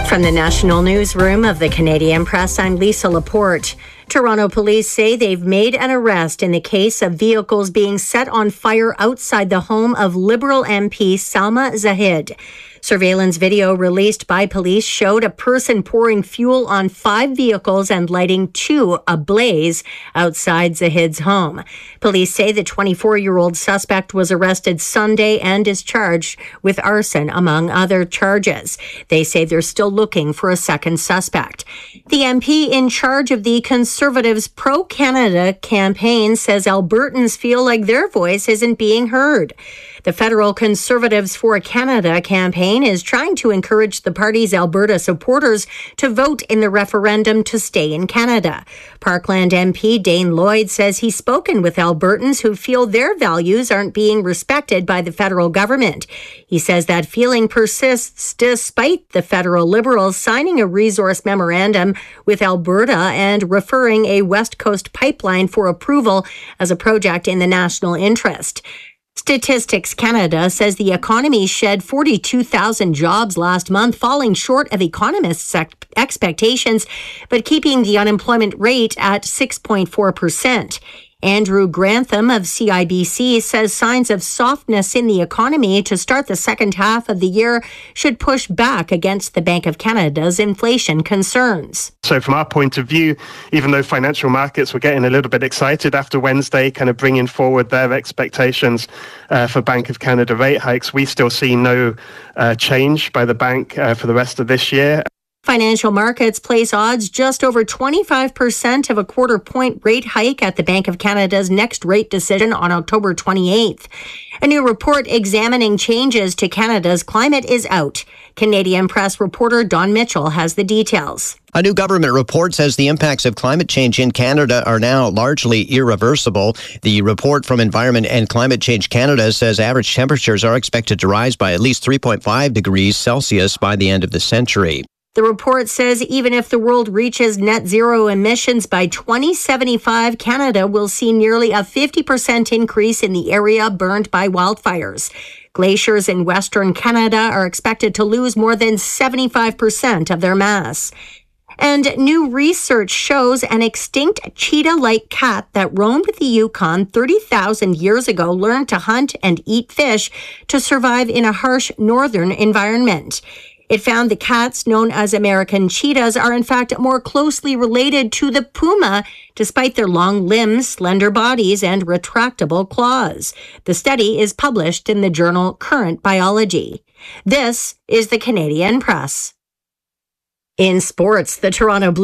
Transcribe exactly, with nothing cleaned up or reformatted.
From the National Newsroom of the Canadian Press, I'm Lisa Laporte. Toronto police say they've made an arrest in the case of vehicles being set on fire outside the home of Liberal M P Salma Zahid. Surveillance video released by police showed a person pouring fuel on five vehicles and lighting two ablaze outside Zahid's home. Police say the twenty-four-year-old suspect was arrested Sunday and is charged with arson, among other charges. They say they're still looking for a second suspect. The M P in charge of the Conservatives' Pro-Canada campaign says Albertans feel like their voice isn't being heard. The federal Conservatives for Canada campaign is trying to encourage the party's Alberta supporters to vote in the referendum to stay in Canada. Parkland M P Dane Lloyd says he's spoken with Albertans who feel their values aren't being respected by the federal government. He says that feeling persists despite the federal Liberals signing a resource memorandum with Alberta and referring a West Coast pipeline for approval as a project in the national interest. Statistics Canada says the economy shed forty-two thousand jobs last month, falling short of economists' expectations, but keeping the unemployment rate at six point four percent. Andrew Grantham of C I B C says signs of softness in the economy to start the second half of the year should push back against the Bank of Canada's inflation concerns. So from our point of view, even though financial markets were getting a little bit excited after Wednesday, kind of bringing forward their expectations uh, for Bank of Canada rate hikes, we still see no uh, change by the bank uh, for the rest of this year. Financial markets place odds just over twenty-five percent of a quarter point rate hike at the Bank of Canada's next rate decision on October twenty-eighth. A new report examining changes to Canada's climate is out. Canadian Press reporter Don Mitchell has the details. A new government report says the impacts of climate change in Canada are now largely irreversible. The report from Environment and Climate Change Canada says average temperatures are expected to rise by at least three point five degrees Celsius by the end of the century. The report says even if the world reaches net zero emissions by twenty seventy-five, Canada will see nearly a fifty percent increase in the area burned by wildfires. Glaciers in Western Canada are expected to lose more than seventy-five percent of their mass. And new research shows an extinct cheetah-like cat that roamed the Yukon thirty thousand years ago learned to hunt and eat fish to survive in a harsh northern environment. It found the cats, known as American cheetahs, are in fact more closely related to the puma, despite their long limbs, slender bodies, and retractable claws. The study is published in the journal Current Biology. This is the Canadian Press. In sports, the Toronto Blue